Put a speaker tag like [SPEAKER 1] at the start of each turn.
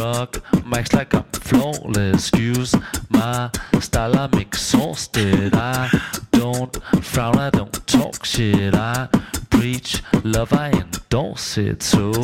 [SPEAKER 1] Rock, max like I'm flawless. Use my style, I'm exhausted. I don't frown, I don't talk shit. I preach love, I endorse it. So